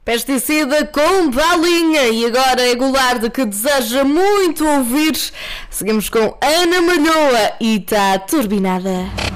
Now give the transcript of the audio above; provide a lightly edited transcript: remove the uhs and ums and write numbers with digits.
Pesticida com balinha. E agora é Goulart que deseja muito ouvir. Seguimos com Ana Malhoa e Tá Turbinada.